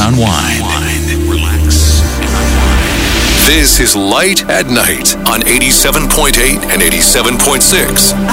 unwind, relax, and unwind. This is Light at Night on 87.8 and 87.6